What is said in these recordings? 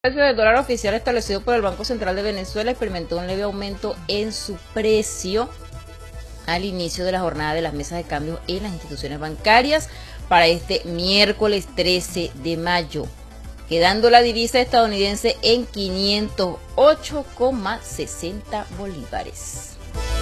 El precio del dólar oficial establecido por el Banco Central de Venezuela experimentó un leve aumento en su precio al inicio de la jornada de las mesas de cambio en las instituciones bancarias para este miércoles 13 de mayo, quedando la divisa estadounidense en 508,60 bolívares.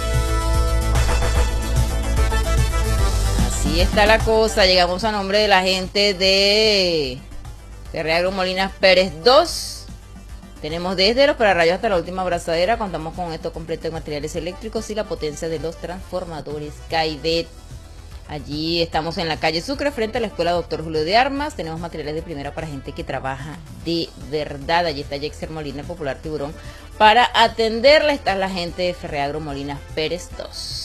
Así está la cosa. Llegamos a nombre de la gente de Ferreagro Molinas Pérez 2. Tenemos desde los pararrayos hasta la última abrazadera. Contamos con esto completo de materiales eléctricos y la potencia de los transformadores Caidet. Allí estamos en la calle Sucre, frente a la Escuela Doctor Julio de Armas. Tenemos materiales de primera para gente que trabaja de verdad. Allí está Jexer Molina, el popular tiburón, para atenderle. Está la gente de Ferreagro Molinas Pérez 2.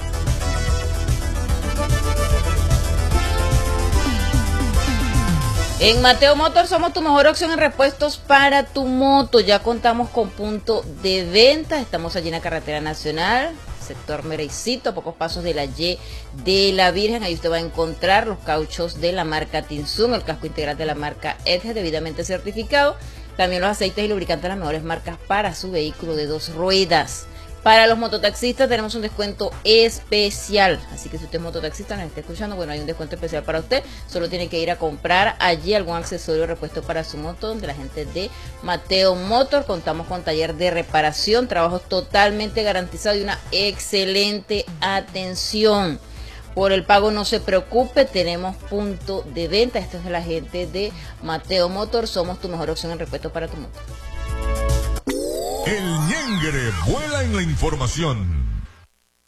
En Mateo Motor somos tu mejor opción en repuestos para tu moto. Ya contamos con punto de venta. Estamos allí en la carretera nacional, sector Merecito, a pocos pasos de la Y de la Virgen. Ahí usted va a encontrar los cauchos de la marca Tinsum, el casco integral de la marca Edge, debidamente certificado. También los aceites y lubricantes de las mejores marcas para su vehículo de 2 ruedas. Para los mototaxistas tenemos un descuento especial, así que si usted es mototaxista, nos está escuchando, bueno, hay un descuento especial para usted. Solo tiene que ir a comprar allí algún accesorio o repuesto para su moto, donde la gente de Mateo Motor. Contamos con taller de reparación, trabajos totalmente garantizados y una excelente atención. Por el pago no se preocupe, tenemos punto de venta. Esto es de la gente de Mateo Motor. Somos tu mejor opción en repuesto para tu moto. El ñengre vuela en la información.